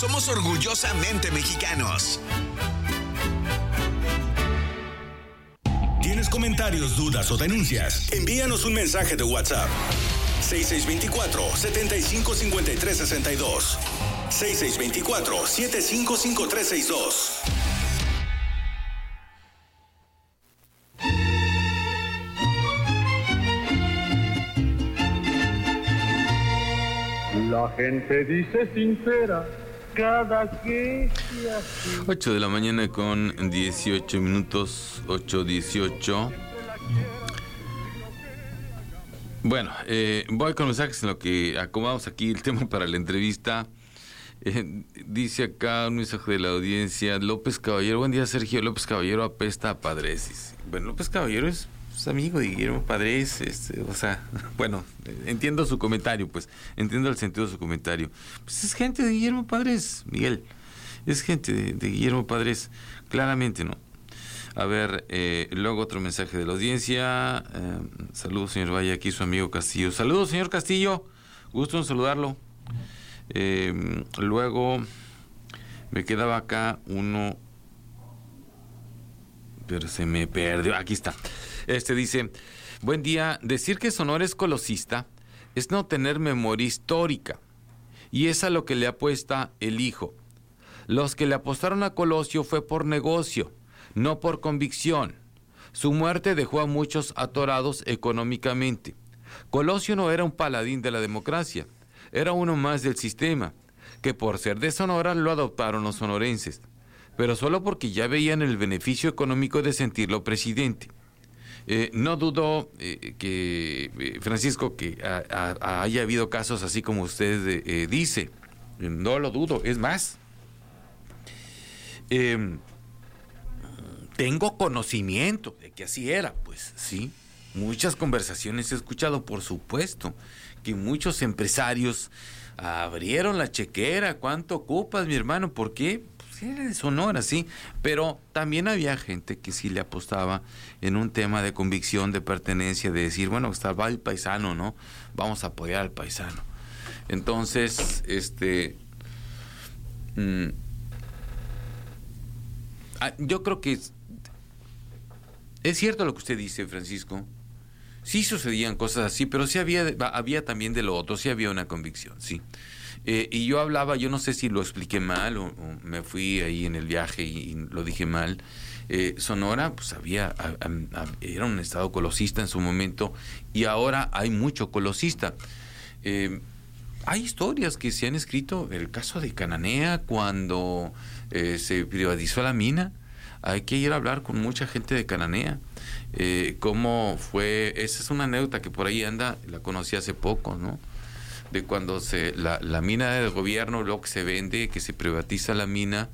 Somos orgullosamente mexicanos. ¿Tienes comentarios, dudas o denuncias? Envíanos un mensaje de WhatsApp. 6624-755362. 6624-755362. La gente dice sincera cada que... 8 de la mañana con 18 minutos, 8:18. Bueno, voy con mensajes en lo que acomodamos aquí el tema para la entrevista. Dice acá un mensaje de la audiencia, López Caballero, buen día Sergio, López Caballero apesta a Padres. Bueno, López Caballero es amigo de Guillermo Padres, o sea, bueno, entiendo su comentario, pues, entiendo el sentido de su comentario. Pues es gente de Guillermo Padres, Miguel, es gente de Guillermo Padres, claramente, ¿no? A ver, luego otro mensaje de la audiencia. Saludos, señor Valle, aquí su amigo Castillo. Saludos, señor Castillo, gusto en saludarlo. Luego me quedaba acá uno, pero se me perdió. Aquí está. Dice: buen día, decir que Sonora es colosista es no tener memoria histórica, y es a lo que le apuesta el hijo. Los que le apostaron a Colosio fue por negocio, no por convicción. Su muerte dejó a muchos atorados económicamente. Colosio no era un paladín de la democracia, era uno más del sistema, que por ser de Sonora lo adoptaron los sonorenses, pero solo porque ya veían el beneficio económico de sentirlo presidente. No dudo Francisco, que haya habido casos así como usted dice. No lo dudo, es más. Tengo conocimiento de que así era, pues sí. Muchas conversaciones he escuchado, por supuesto, que muchos empresarios abrieron la chequera. ¿Cuánto ocupas, mi hermano? ¿Por qué? Pues era de Sonora, sí. Pero también había gente que sí le apostaba en un tema de convicción, de pertenencia, de decir, bueno, estaba el paisano, ¿no? Vamos a apoyar al paisano. Entonces, yo creo que es cierto lo que usted dice, Francisco. Sí sucedían cosas así, pero sí había también de lo otro, sí había una convicción, sí. Y yo hablaba, yo no sé si lo expliqué mal o me fui ahí en el viaje y lo dije mal. Sonora, pues era un estado colosista en su momento, y ahora hay mucho colosista. Hay historias que se han escrito, el caso de Cananea, cuando se privatizó la mina. Hay que ir a hablar con mucha gente de Cananea. Cómo fue, esa es una anécdota que por ahí anda, la conocí hace poco, ¿no? De cuando la mina del gobierno, luego que se vende, que se privatiza la mina,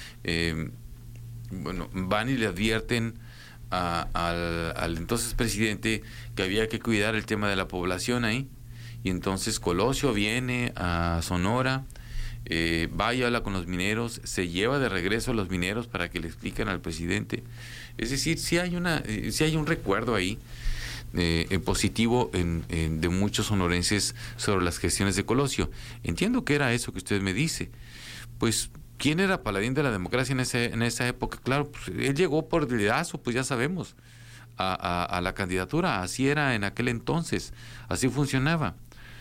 bueno, van y le advierten al entonces presidente que había que cuidar el tema de la población ahí, y entonces Colosio viene a Sonora, va y habla con los mineros, se lleva de regreso a los mineros para que le expliquen al presidente. Es decir, sí hay un recuerdo ahí positivo de muchos sonorenses sobre las gestiones de Colosio. Entiendo que era eso que usted me dice. Pues, ¿quién era paladín de la democracia en esa época? Claro, pues, él llegó por dedazo, pues ya sabemos, a la candidatura. Así era en aquel entonces, así funcionaba.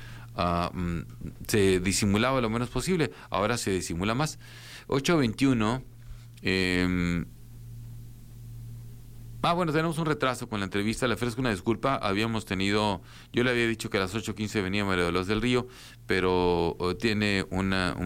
Se disimulaba lo menos posible, ahora se disimula más. 8:21. Bueno, tenemos un retraso con la entrevista, le ofrezco una disculpa. Yo le había dicho que a las 8:15 venía María de los del Río, pero tiene una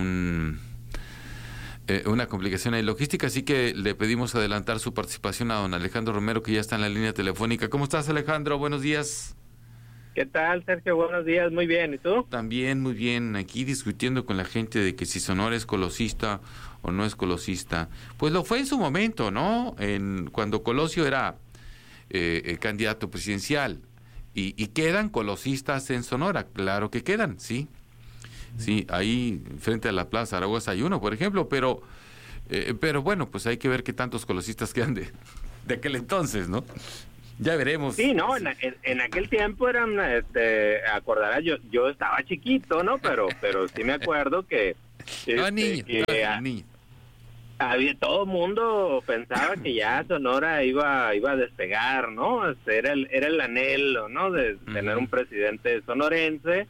complicación ahí logística, así que le pedimos adelantar su participación a don Alejandro Romero, que ya está en la línea telefónica. ¿Cómo estás, Alejandro? Buenos días. ¿Qué tal, Sergio? Buenos días, muy bien. ¿Y tú? También muy bien, aquí discutiendo con la gente de que si Sonora es colosista o no es colosista. Pues lo fue en su momento, ¿no? Cuando Colosio era el candidato presidencial. Y quedan colosistas en Sonora, claro que quedan, sí. Sí, ahí frente a la Plaza Zaragoza hay uno, por ejemplo, pero bueno, pues hay que ver qué tantos colosistas quedan de aquel entonces, ¿no? Ya veremos. Sí, no, en aquel tiempo eran, acordarás, yo estaba chiquito, ¿no? Pero sí me acuerdo que niño. Todo el mundo pensaba que ya Sonora iba a despegar, ¿no? Era el anhelo, ¿no? De tener un presidente sonorense,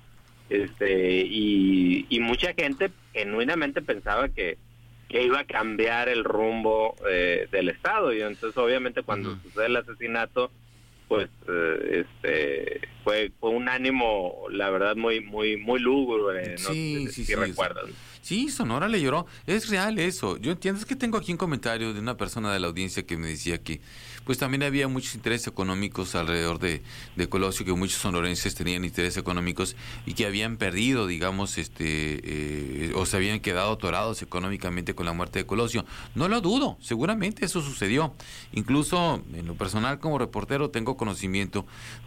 y mucha gente genuinamente pensaba que iba a cambiar el rumbo del estado, y entonces obviamente cuando sucede el asesinato, pues fue un ánimo, la verdad, muy lúgubre, ¿no? Si recuerdan. Sí, Sonora le lloró. Es real eso. Yo entiendo. Es que tengo aquí un comentario de una persona de la audiencia que me decía que pues también había muchos intereses económicos alrededor de Colosio, que muchos sonorenses tenían intereses económicos y que habían perdido, digamos, o se habían quedado atorados económicamente con la muerte de Colosio. No lo dudo, seguramente eso sucedió. Incluso en lo personal como reportero tengo conocimiento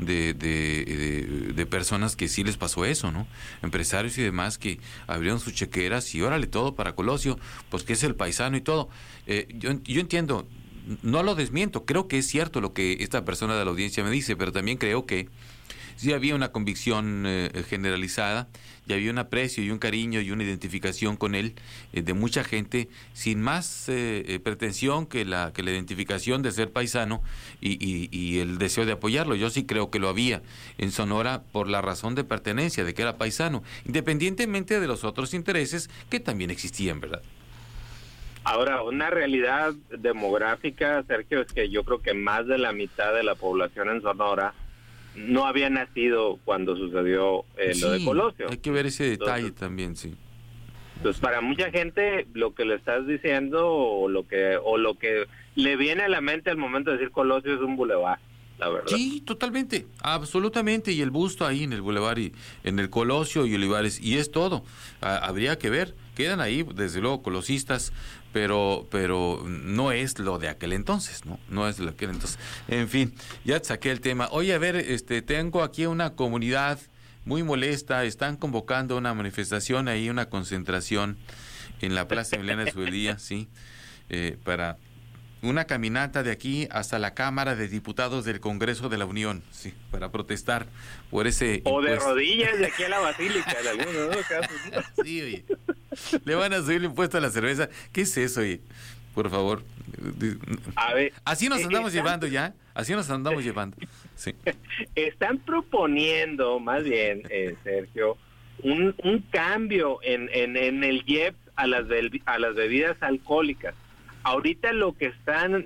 de personas que sí les pasó eso, ¿no? Empresarios y demás que abrieron sus chequeras y órale todo para Colosio, pues que es el paisano y todo. Yo entiendo. No lo desmiento, creo que es cierto lo que esta persona de la audiencia me dice, pero también creo que sí había una convicción generalizada y había un aprecio y un cariño y una identificación con él de mucha gente sin más pretensión que la identificación de ser paisano y el deseo de apoyarlo. Yo sí creo que lo había en Sonora por la razón de pertenencia, de que era paisano, independientemente de los otros intereses que también existían, ¿verdad? Ahora, una realidad demográfica, Sergio, es que yo creo que más de la mitad de la población en Sonora no había nacido cuando sucedió lo de Colosio. Hay que ver ese detalle también, sí. Entonces, para mucha gente, lo que le estás diciendo o lo que le viene a la mente al momento de decir Colosio es un bulevar, la verdad. Sí, totalmente, absolutamente, y el busto ahí en el bulevar y en el Colosio y Olivares, y es todo. Habría que ver, quedan ahí, desde luego, colosistas, pero no es lo de aquel entonces, no es lo de aquel entonces. En fin, ya te saqué el tema. Oye, a ver, tengo aquí una comunidad muy molesta, están convocando una manifestación ahí, una concentración en la Plaza Emiliano Zubeldía, sí, para una caminata de aquí hasta la Cámara de Diputados del Congreso de la Unión, sí, para protestar por ese o impuesto. De rodillas de aquí a la Basílica, en algunos de los casos. Sí, oye. Le van a subir el impuesto a la cerveza. ¿Qué es eso, oye? Por favor. A ver, así nos andamos llevando ya. Así nos andamos llevando. Sí. Están proponiendo, más bien, Sergio, un cambio en el IEPS a las bebidas alcohólicas. Ahorita lo que están,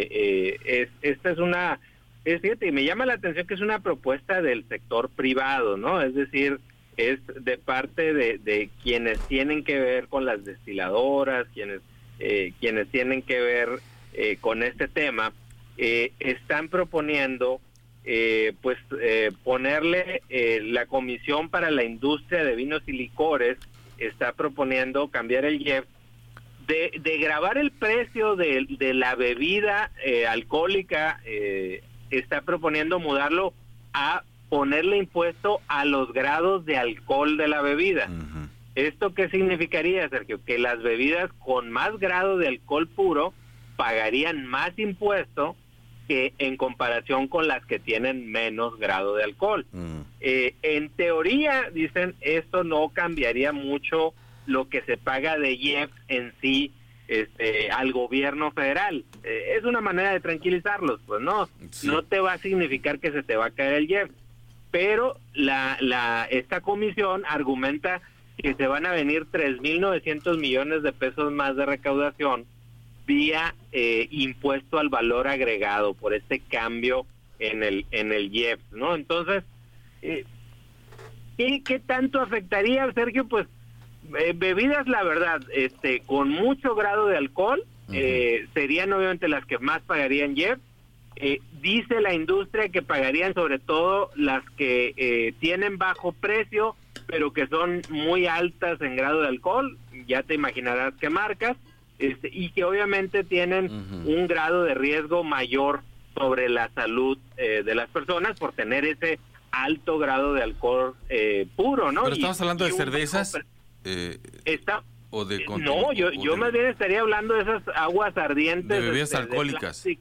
esta es una, fíjate, me llama la atención que es una propuesta del sector privado, ¿no? Es decir, es de parte de quienes tienen que ver con las destiladoras, quienes tienen que ver con este tema, están proponiendo ponerle la Comisión para la Industria de Vinos y Licores, está proponiendo cambiar el IEPS, de gravar el precio de la bebida alcohólica, está proponiendo mudarlo a ponerle impuesto a los grados de alcohol de la bebida. Uh-huh. ¿Esto qué significaría, Sergio? Que las bebidas con más grado de alcohol puro pagarían más impuesto que en comparación con las que tienen menos grado de alcohol. Uh-huh. En teoría, dicen, esto no cambiaría mucho lo que se paga de IEPS en sí al gobierno federal. Es una manera de tranquilizarlos, pues no, sí. No te va a significar que se te va a caer el IEPS, pero esta comisión argumenta que se van a venir 3.900 millones de pesos más de recaudación vía impuesto al valor agregado por este cambio en el IEPS, ¿no? Entonces, ¿qué tanto afectaría, Sergio? Pues bebidas, la verdad, con mucho grado de alcohol, uh-huh, serían obviamente las que más pagarían IEPS. Dice la industria que pagarían sobre todo las que tienen bajo precio, pero que son muy altas en grado de alcohol, ya te imaginarás qué marcas, y que obviamente tienen uh-huh, un grado de riesgo mayor sobre la salud de las personas por tener ese alto grado de alcohol puro, ¿no? Pero estamos hablando de cervezas. ¿O de no, yo más bien estaría hablando de esas aguas ardientes de bebidas alcohólicas. Sí,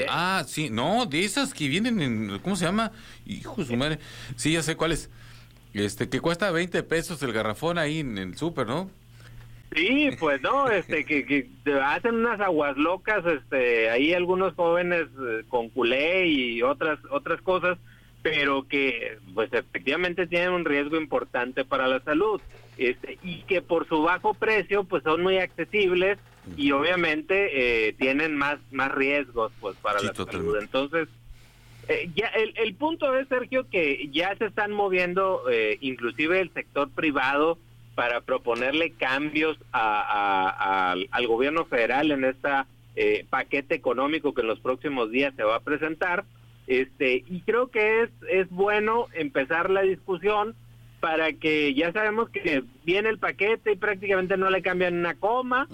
sí, no, de esas que vienen en, ¿cómo se llama? Hijo de su madre. Sí, ya sé cuáles. Que cuesta 20 pesos el garrafón ahí en el súper, ¿no? Sí, pues no, que hacen unas aguas locas, ahí algunos jóvenes con culé y otras cosas, pero que pues efectivamente tienen un riesgo importante para la salud, y que por su bajo precio pues son muy accesibles y obviamente tienen más riesgos pues para la salud. Entonces, ya el punto es, Sergio, que ya se están moviendo inclusive el sector privado para proponerle cambios al gobierno federal en esta paquete económico que en los próximos días se va a presentar, y creo que es bueno empezar la discusión para que ya sabemos que viene el paquete y prácticamente no le cambian una coma,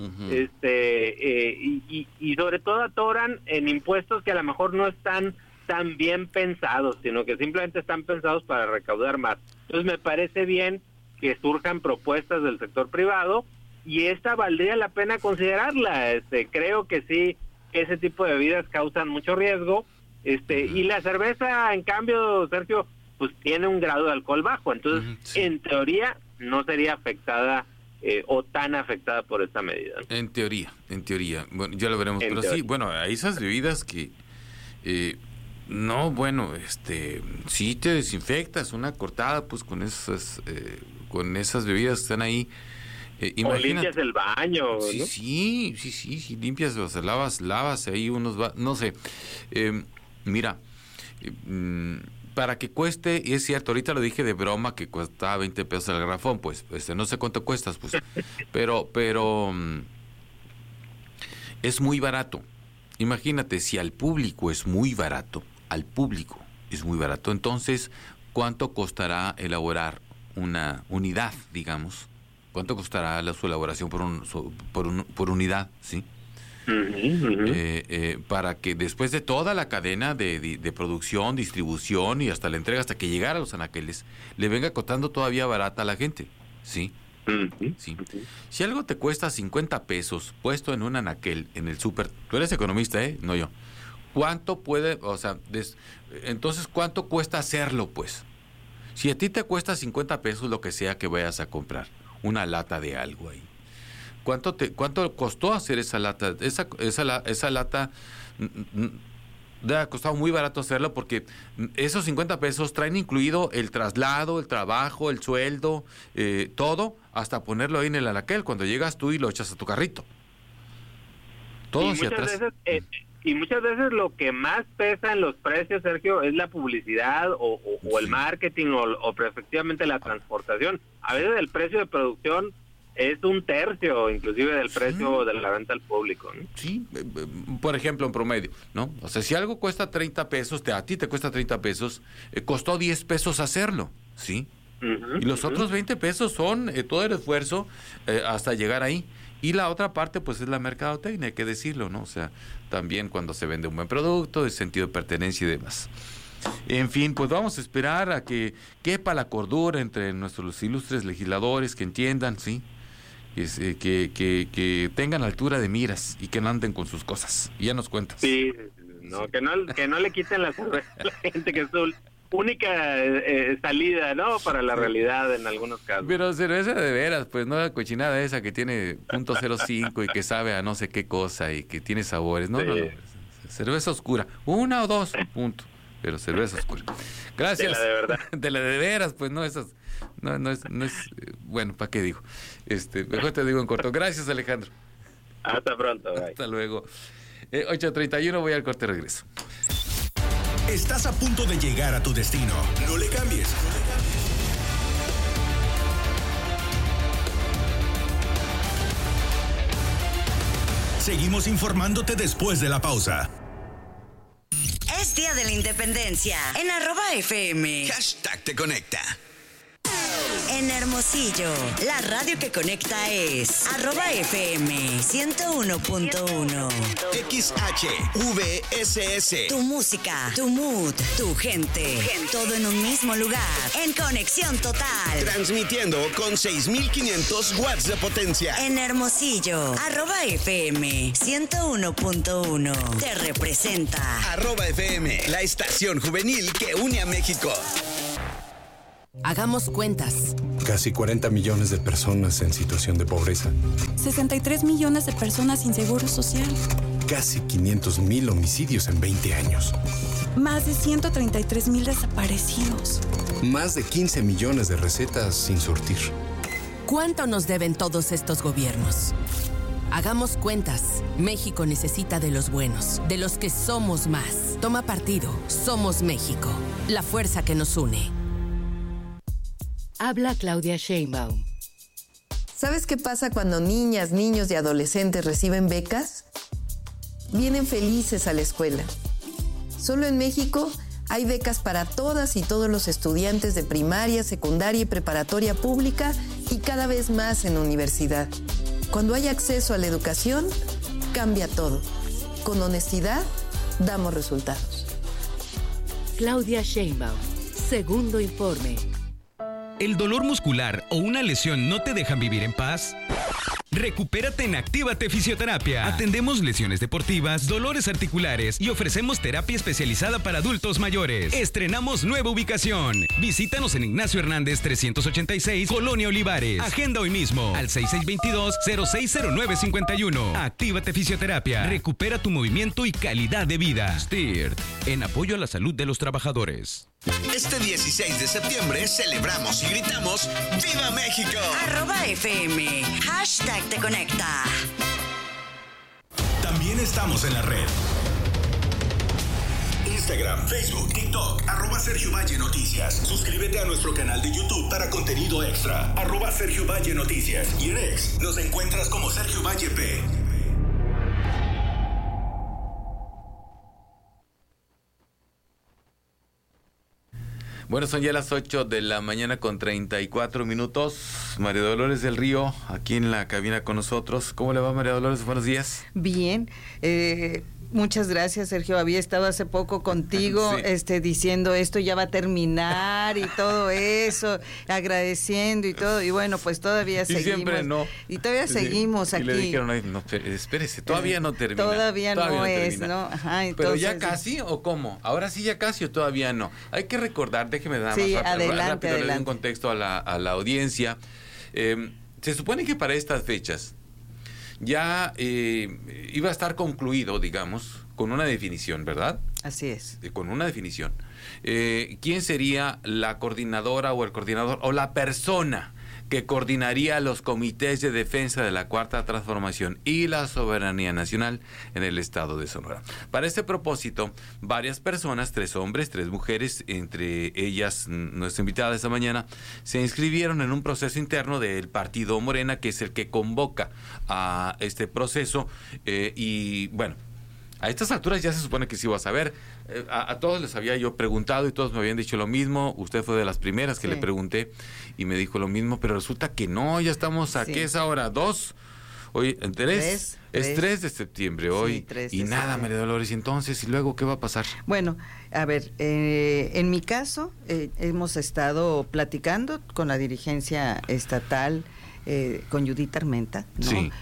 y sobre todo atoran en impuestos que a lo mejor no están tan bien pensados, sino que simplemente están pensados para recaudar más. Entonces me parece bien que surjan propuestas del sector privado, y esta valdría la pena considerarla. Creo que sí, ese tipo de bebidas causan mucho riesgo, y la cerveza, en cambio, Sergio, pues tiene un grado de alcohol bajo, entonces en teoría no sería afectada o tan afectada por esta medida. En teoría, bueno, ya lo veremos, pero sí, bueno, hay esas bebidas que no, bueno, sí te desinfectas una cortada, pues con esas bebidas que están ahí. O limpias el baño, ¿no? Sí, limpias, o sea, lavas ahí no sé. Mira, para que cueste, y es cierto, ahorita lo dije de broma que cuesta 20 pesos el garrafón, pues no sé cuánto cuestas, pues, pero es muy barato. Imagínate, si al público es muy barato, entonces, ¿cuánto costará elaborar una unidad, digamos? ¿Cuánto costará su elaboración por unidad, sí? Para que después de toda la cadena de producción, distribución y hasta la entrega, hasta que llegara a los anaqueles, le venga costando todavía barata a la gente, ¿sí? Sí. Si algo te cuesta 50 pesos puesto en un anaquel en el súper, tú eres economista, no yo. ¿Cuánto puede, entonces cuánto cuesta hacerlo, pues? Si a ti te cuesta 50 pesos lo que sea que vayas a comprar, una lata de algo ahí, ¿cuánto costó hacer esa lata? Esa lata debe ha costado muy barato hacerlo, porque esos 50 pesos traen incluido el traslado, el trabajo, el sueldo, todo, hasta ponerlo ahí en el anaquel cuando llegas tú y lo echas a tu carrito. Todo hacia atrás. Y muchas veces lo que más pesa en los precios, Sergio, es la publicidad o el marketing o efectivamente la transportación. A veces el precio de producción es un tercio, inclusive, del precio de la venta al público, ¿no? Sí, por ejemplo, en promedio, ¿no? O sea, si algo cuesta 30 pesos, a ti te cuesta 30 pesos, costó 10 pesos hacerlo, ¿sí? Y los otros 20 pesos son todo el esfuerzo hasta llegar ahí. Y la otra parte, pues, es la mercadotecnia, hay que decirlo, ¿no? O sea, también cuando se vende un buen producto, el sentido de pertenencia y demás. En fin, pues vamos a esperar a que quepa la cordura entre nuestros ilustres legisladores, que entiendan, ¿sí? Que tengan altura de miras y que no anden con sus cosas. Y ya nos cuentas. Sí, no, que no le quiten la cerveza a la gente, que es su única salida, ¿no? Para la realidad en algunos casos. Pero cerveza de veras, pues no la cochinada esa que tiene .05 y que sabe a no sé qué cosa y que tiene sabores, ¿no? Sí. No. Cerveza oscura, 1 o 2, punto. Pero cerveza oscura. Gracias. De la de verdad. De la de veras, pues no, esas. No es bueno, ¿para qué digo? Mejor te digo en corto. Gracias, Alejandro. Hasta pronto. Bye. Hasta luego. 8:31, voy al corte, regreso. Estás a punto de llegar a tu destino. No le cambies. Seguimos informándote después de la pausa. Es Día de la Independencia en @FM. #te conecta. En Hermosillo, la radio que conecta es @FM 101.1. XHVSS. Tu música, tu mood, tu gente. Todo en un mismo lugar. En conexión total. Transmitiendo con 6,500 watts de potencia. En Hermosillo, @FM 101.1. Te representa. @FM, la estación juvenil que une a México. Hagamos cuentas. Casi 40 millones de personas en situación de pobreza. 63 millones de personas sin seguro social. Casi 500,000 homicidios en 20 años. Más de 133,000 desaparecidos. Más de 15 millones de recetas sin surtir. ¿Cuánto nos deben todos estos gobiernos? Hagamos cuentas. México necesita de los buenos, de los que somos más. Toma partido. Somos México. La fuerza que nos une. Habla Claudia Sheinbaum. ¿Sabes qué pasa cuando niñas, niños y adolescentes reciben becas? Vienen felices a la escuela. Solo en México hay becas para todas y todos los estudiantes de primaria, secundaria y preparatoria pública y cada vez más en universidad. Cuando hay acceso a la educación, cambia todo. Con honestidad, damos resultados. Claudia Sheinbaum, segundo informe. ¿El dolor muscular o una lesión no te dejan vivir en paz? Recupérate en Actívate Fisioterapia. Atendemos lesiones deportivas, dolores articulares y ofrecemos terapia especializada para adultos mayores. Estrenamos nueva ubicación. Visítanos en Ignacio Hernández 386, Colonia Olivares. Agenda hoy mismo al 6622-060951. Actívate Fisioterapia. Recupera tu movimiento y calidad de vida. STIRT, en apoyo a la salud de los trabajadores. Este 16 de septiembre celebramos y gritamos ¡Viva México! @FM. #te conecta. También estamos en la red. Instagram, Facebook, TikTok, @Sergio Valle Noticias. Suscríbete a nuestro canal de YouTube para contenido extra. @Sergio Valle Noticias. Y en X nos encuentras como Sergio Valle P. Bueno, son ya las 8 de la mañana con 34 minutos. María Dolores del Río, aquí en la cabina con nosotros. ¿Cómo le va, María Dolores? Buenos días. Bien, muchas gracias, Sergio. Había estado hace poco contigo, sí, diciendo esto ya va a terminar y todo eso, agradeciendo y todo. Y bueno, pues todavía seguimos. Y siempre no. Y todavía seguimos aquí. Y le dijeron, no, espérese, todavía no termina. Todavía no es, ¿no? Ajá, entonces, ¿pero ya casi o cómo? ¿Ahora sí ya casi o todavía no? Hay que recordar, déjeme dar sí, más rápido, adelante. le doy un contexto a la audiencia. Se supone que para estas fechas ya iba a estar concluido, digamos, con una definición, ¿verdad? Así es. Con una definición. ¿Quién sería la coordinadora o el coordinador o la persona que coordinaría los comités de defensa de la Cuarta Transformación y la soberanía nacional en el estado de Sonora? Para este propósito, varias personas, 3 hombres, 3 mujeres, entre ellas nuestra invitada de esta mañana, se inscribieron en un proceso interno del partido Morena, que es el que convoca a este proceso, y bueno, a estas alturas ya se supone que sí vas a ver. A todos les había yo preguntado y todos me habían dicho lo mismo. Usted fue de las primeras que le pregunté y me dijo lo mismo, pero resulta que no, ya estamos a ¿qué es ahora? 2, hoy 3, es 3 de septiembre hoy, sí, 3 y nada, María Dolores. Entonces, ¿y luego qué va a pasar? Bueno, a ver, en mi caso hemos estado platicando con la dirigencia estatal, con Judith Armenta, ¿no? Sí.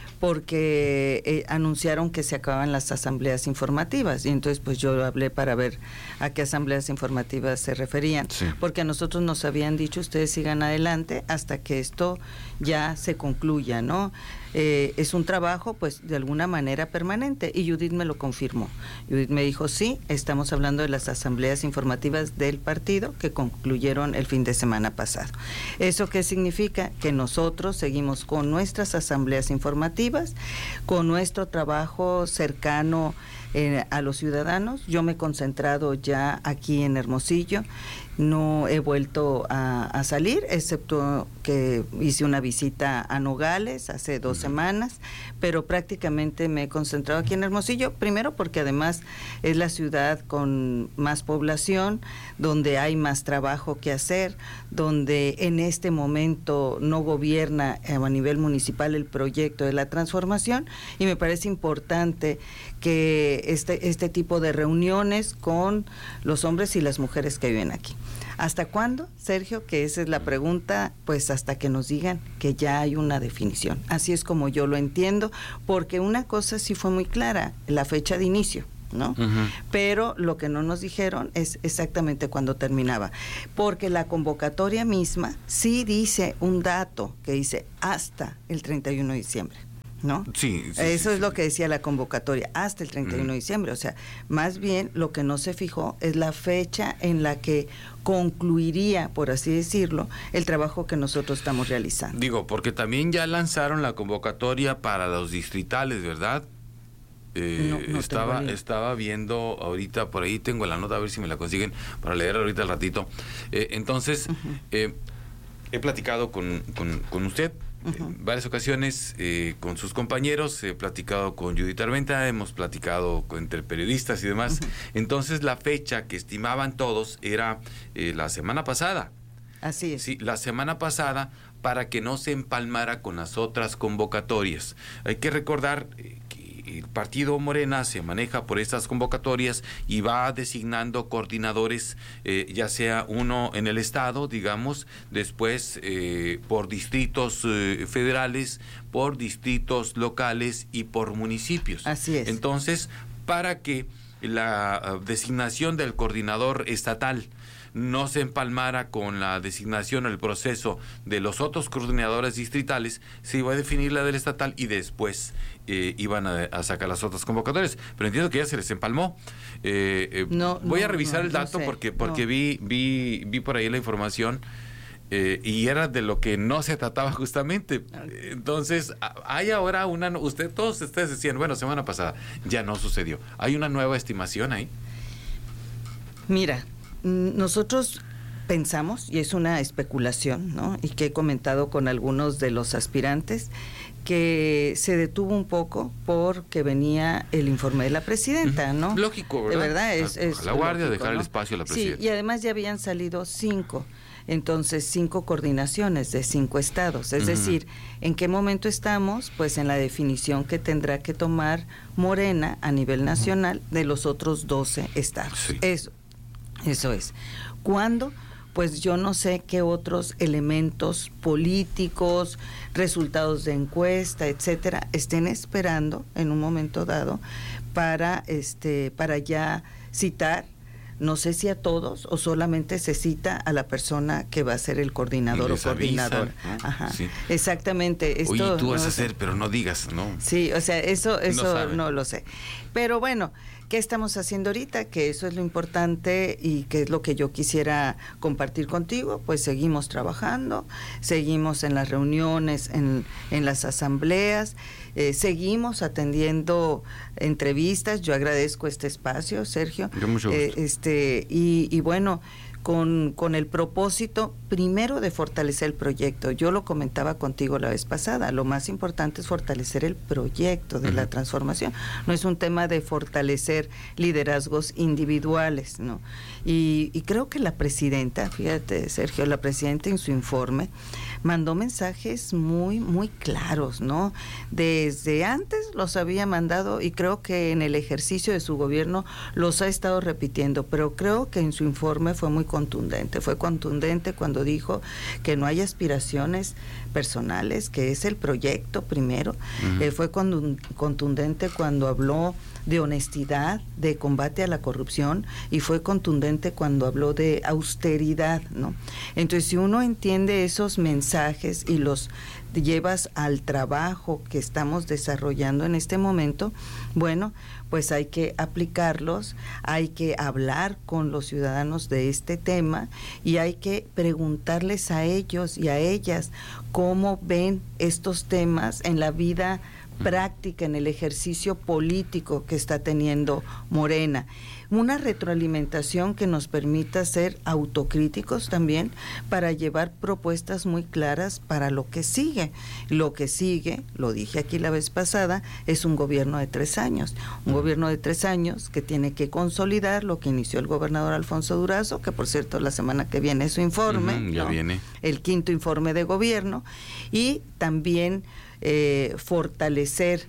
Porque anunciaron que se acababan las asambleas informativas y entonces pues yo hablé para ver a qué asambleas informativas se referían, sí, porque a nosotros nos habían dicho ustedes sigan adelante hasta que esto ya se concluya, ¿no? Es un trabajo pues de alguna manera permanente y Judith me lo confirmó. Judith me dijo sí, estamos hablando de las asambleas informativas del partido que concluyeron el fin de semana pasado. ¿Eso qué significa? Que nosotros seguimos con nuestras asambleas informativas, con nuestro trabajo cercano a los ciudadanos. Yo me he concentrado ya aquí en Hermosillo, no he vuelto a salir, excepto que hice una visita a Nogales hace 2 semanas, pero prácticamente me he concentrado aquí en Hermosillo, primero porque además es la ciudad con más población, donde hay más trabajo que hacer, donde en este momento no gobierna a nivel municipal el proyecto de la transformación, y me parece importante que este tipo de reuniones con los hombres y las mujeres que viven aquí. ¿Hasta cuándo, Sergio? Que esa es la pregunta, pues hasta que nos digan que ya hay una definición. Así es como yo lo entiendo, porque una cosa sí fue muy clara, la fecha de inicio. ¿no? Pero lo que no nos dijeron es exactamente cuándo terminaba, porque la convocatoria misma sí dice un dato que dice hasta el 31 de diciembre. ¿No? Sí, eso es lo que decía la convocatoria, hasta el 31 de diciembre. O sea, más bien lo que no se fijó es la fecha en la que concluiría, por así decirlo, el trabajo que nosotros estamos realizando. Digo, porque también ya lanzaron la convocatoria para los distritales, ¿verdad? Estaba viendo ahorita, por ahí tengo la nota, a ver si me la consiguen para leer ahorita al ratito. Entonces, he platicado con usted en varias ocasiones, con sus compañeros, he platicado con Judith Armenta, hemos platicado entre periodistas y demás. Entonces, la fecha que estimaban todos era la semana pasada. Así es. Sí, la semana pasada, para que no se empalmara con las otras convocatorias. Hay que recordar el partido Morena se maneja por estas convocatorias y va designando coordinadores, ya sea uno en el estado, digamos, después por distritos federales, por distritos locales y por municipios. Así es. Entonces, para que la designación del coordinador estatal no se empalmara con la designación o el proceso de los otros coordinadores distritales, se iba a definir la del estatal y después iban a sacar las otras convocatorias. Pero entiendo que ya se les empalmó. Voy a revisar el dato porque vi por ahí la información y era de lo que no se trataba justamente. Entonces, hay ahora todos ustedes decían, bueno, semana pasada, ya no sucedió. ¿Hay una nueva estimación ahí? Mira, nosotros pensamos, y es una especulación, ¿no?, y que he comentado con algunos de los aspirantes, que se detuvo un poco porque venía el informe de la presidenta, ¿no? Lógico, ¿verdad? De verdad, es la guardia, lógico, dejar ¿no? el espacio a la presidenta. Sí, y además ya habían salido 5. Entonces, 5 coordinaciones de 5 estados. Es decir, ¿en qué momento estamos? Pues en la definición que tendrá que tomar Morena a nivel nacional de los otros 12 estados. Sí. Eso es. ¿Cuándo? Pues yo no sé qué otros elementos políticos, resultados de encuesta, etcétera, estén esperando en un momento dado para ya citar. No sé si a todos o solamente se cita a la persona que va a ser el coordinador o coordinadora. Ajá. Sí. Exactamente. Oye, tú vas a hacer, pero no digas, ¿no? Sí, o sea, eso no lo sé. Pero bueno, ¿qué estamos haciendo ahorita? Que eso es lo importante y que es lo que yo quisiera compartir contigo. Pues seguimos trabajando, seguimos en las reuniones, en las asambleas, seguimos atendiendo entrevistas. Yo agradezco este espacio, Sergio. Yo mucho gusto. Y bueno, con el propósito primero de fortalecer el proyecto. Yo lo comentaba contigo la vez pasada, lo más importante es fortalecer el proyecto de la transformación. No es un tema de fortalecer liderazgos individuales, ¿no? Y creo que la presidenta, fíjate, Sergio, la presidenta en su informe mandó mensajes muy, muy claros, ¿no? Desde antes los había mandado y creo que en el ejercicio de su gobierno los ha estado repitiendo, pero creo que en su informe fue muy contundente. Fue contundente cuando dijo que no hay aspiraciones personales, que es el proyecto primero. Fue contundente cuando habló de honestidad, de combate a la corrupción, y fue contundente cuando habló de austeridad, ¿no? Entonces, si uno entiende esos mensajes y los llevas al trabajo que estamos desarrollando en este momento, bueno, pues hay que aplicarlos, hay que hablar con los ciudadanos de este tema y hay que preguntarles a ellos y a ellas cómo ven estos temas en la vida práctica, en el ejercicio político que está teniendo Morena. Una retroalimentación que nos permita ser autocríticos también para llevar propuestas muy claras para lo que sigue. Lo que sigue, lo dije aquí la vez pasada, es un gobierno de 3 años. Un gobierno de 3 años que tiene que consolidar lo que inició el gobernador Alfonso Durazo, que por cierto la semana que viene es su informe, ya viene el 5º informe de gobierno, y también fortalecer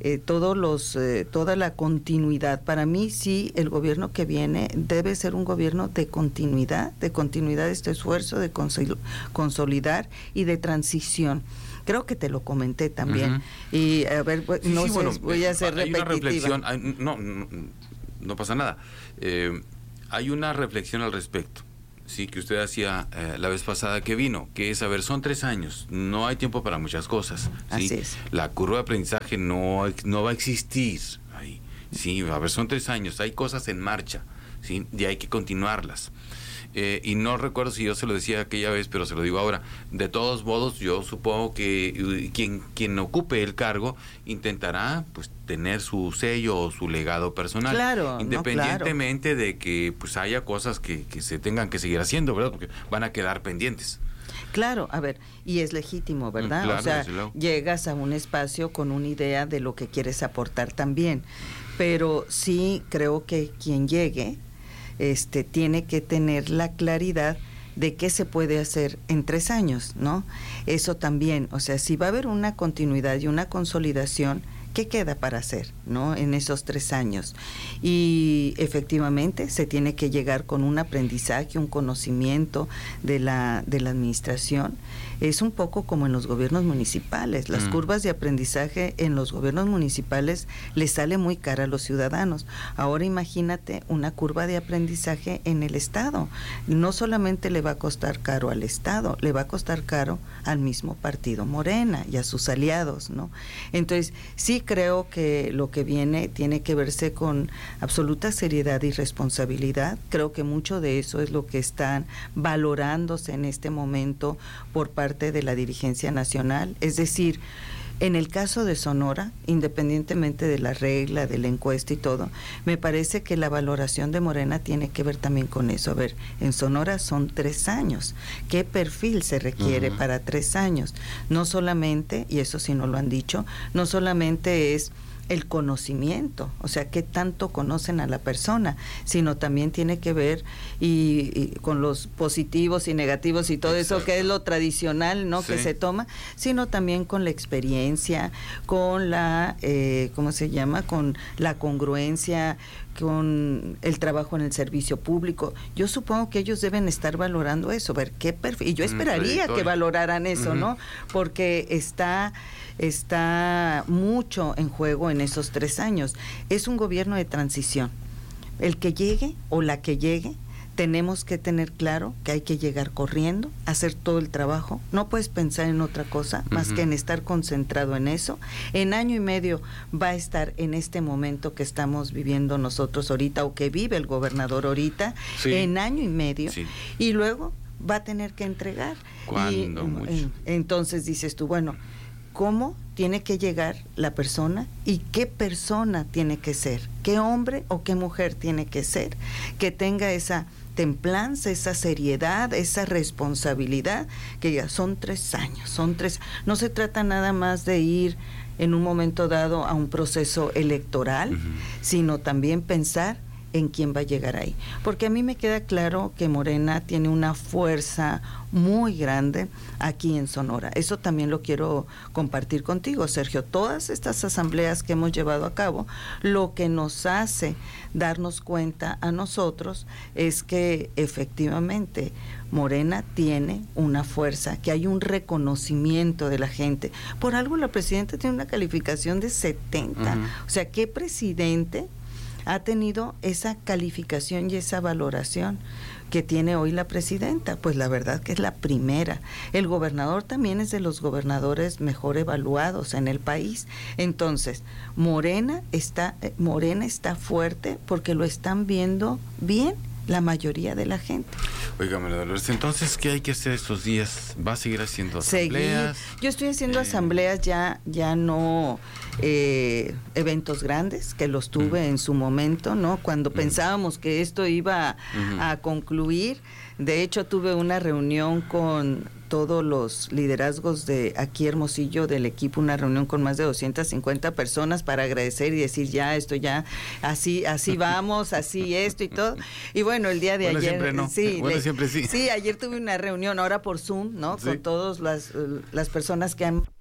toda la continuidad. Para mí sí, el gobierno que viene debe ser un gobierno de continuidad de este esfuerzo de consolidar y de transición. Creo que te lo comenté también. Y a ver, voy a ser repetitiva. Una reflexión, no pasa nada. Hay una reflexión al respecto, sí, que usted hacía la vez pasada que vino, que es, a ver, son 3 años, no hay tiempo para muchas cosas, ¿sí? Así es. La curva de aprendizaje no va a existir ahí, sí, a ver, son 3 años, hay cosas en marcha, sí, y hay que continuarlas. Y no recuerdo si yo se lo decía aquella vez, pero se lo digo ahora. De todos modos, yo supongo que quien ocupe el cargo intentará pues tener su sello o su legado personal. Claro, independientemente de que pues haya cosas que se tengan que seguir haciendo, ¿verdad? Porque van a quedar pendientes. Claro, a ver, y es legítimo, ¿verdad? Claro, o sea, llegas a un espacio con una idea de lo que quieres aportar también, pero sí creo que quien llegue tiene que tener la claridad de qué se puede hacer en 3 años, ¿no? Eso también, o sea, si va a haber una continuidad y una consolidación, ¿qué queda para hacer, ¿no? En esos 3 años. Y efectivamente se tiene que llegar con un aprendizaje, un conocimiento de la administración. Es un poco como en los gobiernos municipales. Las curvas de aprendizaje en los gobiernos municipales les sale muy cara a los ciudadanos. Ahora imagínate una curva de aprendizaje en el Estado. No solamente le va a costar caro al Estado, le va a costar caro al mismo partido Morena y a sus aliados, ¿no? Entonces, sí creo que lo que viene tiene que verse con absoluta seriedad y responsabilidad. Creo que mucho de eso es lo que están valorándose en este momento por parte de la dirigencia nacional. Es decir, en el caso de Sonora, independientemente de la regla, de la encuesta y todo, me parece que la valoración de Morena tiene que ver también con eso. A ver, en Sonora son 3 años. ¿Qué perfil se requiere para 3 años? No solamente, y eso sí no lo han dicho, no solamente es el conocimiento, o sea, qué tanto conocen a la persona, sino también tiene que ver y con los positivos y negativos y todo eso que es lo tradicional, ¿no? Sí. Que se toma, sino también con la experiencia, con la, ¿cómo se llama? Con la congruencia, con el trabajo en el servicio público. Yo supongo que ellos deben estar valorando eso, ver qué perfil, y yo esperaría que valoraran eso, ¿no? Porque está mucho en juego en esos 3 años. Es un gobierno de transición. El que llegue o la que llegue, tenemos que tener claro que hay que llegar corriendo, hacer todo el trabajo. No puedes pensar en otra cosa más que en estar concentrado en eso. En año y medio va a estar en este momento que estamos viviendo nosotros ahorita, o que vive el gobernador ahorita, en año y medio, y luego va a tener que entregar. Entonces dices tú, bueno, ¿cómo tiene que llegar la persona y qué persona tiene que ser? ¿Qué hombre o qué mujer tiene que ser? Que tenga esa templanza, esa seriedad, esa responsabilidad, que ya son 3 años, no se trata nada más de ir en un momento dado a un proceso electoral, sino también pensar en quién va a llegar ahí. Porque a mí me queda claro que Morena tiene una fuerza muy grande aquí en Sonora. Eso también lo quiero compartir contigo, Sergio. Todas estas asambleas que hemos llevado a cabo, lo que nos hace darnos cuenta a nosotros es que efectivamente Morena tiene una fuerza, que hay un reconocimiento de la gente. Por algo la presidenta tiene una calificación de 70. O sea, ¿qué presidente ha tenido esa calificación y esa valoración que tiene hoy la presidenta? Pues la verdad que es la primera. El gobernador también es de los gobernadores mejor evaluados en el país. Entonces, Morena está fuerte porque lo están viendo bien la mayoría de la gente. Óigame, Dolores, entonces, ¿qué hay que hacer estos días? ¿Va a seguir haciendo asambleas? Yo estoy haciendo asambleas, ya no eventos grandes, que los tuve en su momento, ¿no? Cuando pensábamos que esto iba a concluir. De hecho, tuve una reunión con todos los liderazgos de aquí Hermosillo del equipo, una reunión con más de 250 personas para agradecer y decir así vamos, así esto y todo. Y bueno, el día de ayer siempre no. Sí, ayer tuve una reunión ahora por Zoom, ¿no? Sí. Con todas las personas que han